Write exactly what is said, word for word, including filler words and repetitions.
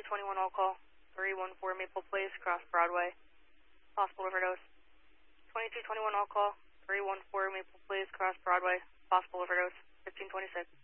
twenty-one all call, three one four Maple Place, Cross Broadway, possible overdose. twenty-two twenty-one all call, three one four Maple Place, Cross Broadway, possible overdose, fifteen twenty-six.